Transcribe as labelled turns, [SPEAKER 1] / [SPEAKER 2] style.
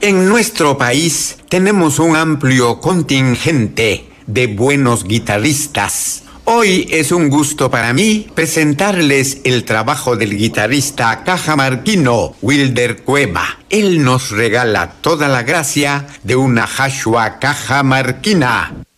[SPEAKER 1] En nuestro país tenemos un amplio contingente de buenos guitarristas. Hoy es un gusto para mí presentarles el trabajo del guitarrista cajamarquino Wilder Cueva. Él nos regala toda la gracia de una hashua cajamarquina.